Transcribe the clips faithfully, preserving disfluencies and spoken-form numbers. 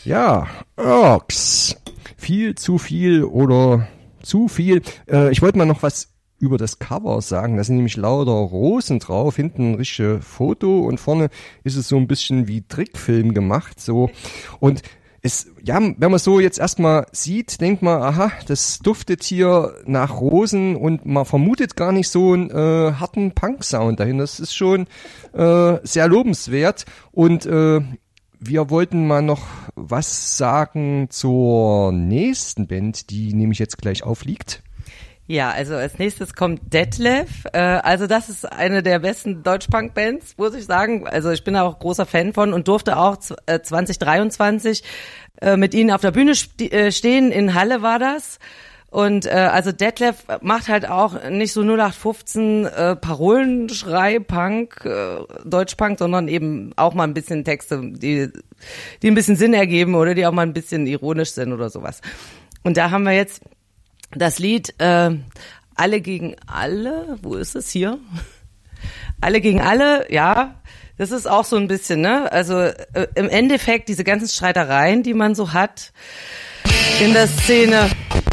Ja, Orks. Viel zu viel oder zu viel. Äh, ich wollte mal noch was über das Cover sagen. Da sind nämlich lauter Rosen drauf, hinten ein richtiges Foto und vorne ist es so ein bisschen wie Trickfilm gemacht. So. Und es, ja, wenn man so jetzt erstmal sieht, denkt man, aha, das duftet hier nach Rosen und man vermutet gar nicht so einen äh, harten Punk-Sound dahin. Das ist schon äh, sehr lobenswert. Und äh, wir wollten mal noch was sagen zur nächsten Band, die nämlich jetzt gleich aufliegt. Ja, also als nächstes kommt Detlef. Äh, also das ist eine der besten Deutsch-Punk-Bands, muss ich sagen. Also ich bin da auch großer Fan von und durfte auch äh, zwanzig dreiundzwanzig äh, mit ihnen auf der Bühne st- äh, stehen. In Halle war das. Und äh, also Detlef macht halt auch nicht so null acht fünfzehn äh, Parolenschrei, Punk, äh, Deutsch-Punk, sondern eben auch mal ein bisschen Texte, die, die ein bisschen Sinn ergeben oder die auch mal ein bisschen ironisch sind oder sowas. Und da haben wir jetzt das Lied äh, Alle gegen alle, wo ist es hier? Alle gegen alle, ja, das ist auch so ein bisschen, ne? Also äh, im Endeffekt diese ganzen Streitereien, die man so hat in der Szene,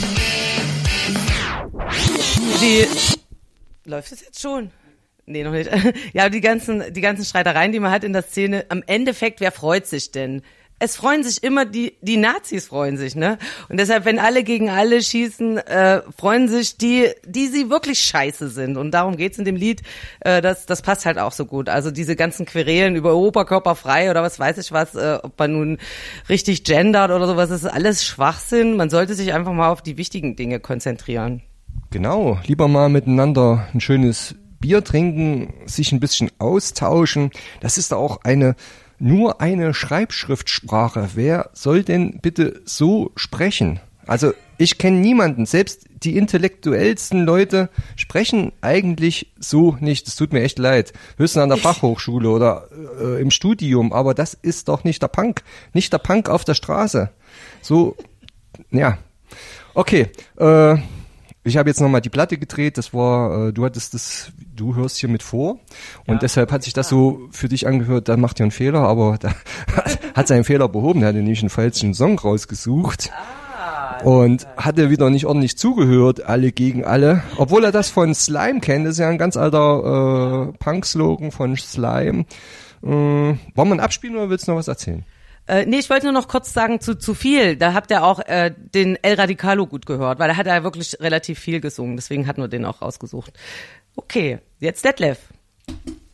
die läuft es jetzt schon? Nee, noch nicht. Ja, die ganzen die ganzen Streitereien, die man hat in der Szene, am Endeffekt, wer freut sich denn? Es freuen sich immer die die Nazis freuen sich, ne? Und deshalb, wenn alle gegen alle schießen, äh, freuen sich die, die sie wirklich scheiße sind. Und darum geht's in dem Lied. Äh, das das passt halt auch so gut. Also diese ganzen Querelen über oberkörperfrei oder was weiß ich was, äh, ob man nun richtig gendert oder sowas, das ist alles Schwachsinn. Man sollte sich einfach mal auf die wichtigen Dinge konzentrieren. Genau, lieber mal miteinander ein schönes Bier trinken, sich ein bisschen austauschen. Das ist auch eine nur eine Schreibschriftsprache. Wer soll denn bitte so sprechen? Also ich kenne niemanden, selbst die intellektuellsten Leute sprechen eigentlich so nicht. Es tut mir echt leid. Höchstens an der Fachhochschule oder äh, im Studium, aber das ist doch nicht der Punk. Nicht der Punk auf der Straße. So, ja. Okay, äh, ich habe jetzt nochmal die Platte gedreht, das war, äh, du hattest das, du hörst hier mit vor und ja, deshalb hat sich das so für dich angehört, da macht ihr einen Fehler, aber da hat seinen Fehler behoben, er hatte nämlich einen falschen Song rausgesucht ah, und hatte wieder nicht ordentlich zugehört, alle gegen alle, obwohl er das von Slime kennt, das ist ja ein ganz alter äh, Punk-Slogan von Slime. Äh, wollen wir ihn abspielen oder willst du noch was erzählen? Äh, nee, ich wollte nur noch kurz sagen zu zu viel. Da habt ihr auch äh, den El Radicalo gut gehört, weil er hat ja wirklich relativ viel gesungen. Deswegen hatten wir den auch rausgesucht. Okay, jetzt Detlef.